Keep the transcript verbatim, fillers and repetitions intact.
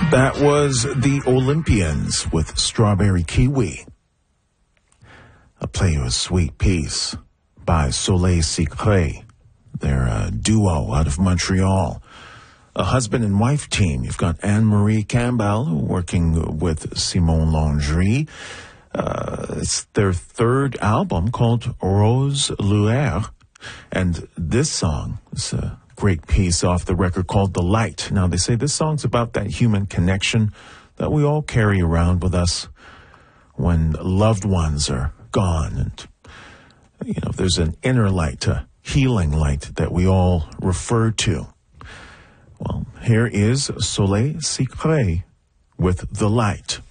That was the Olympians with Strawberry Kiwi. I'll play you a sweet piece by Soleil Secret. They're a duo out of Montreal. A husband and wife team. You've got Anne-Marie Campbell working with Simon Landry. Uh, it's their third album called Rose Lueur. And this song is a great piece off the record called The Light. Now, they say this song's about that human connection that we all carry around with us when loved ones are gone. And, you know, there's an inner light, a healing light that we all refer to. Well, here is Soleil Secret with The Light.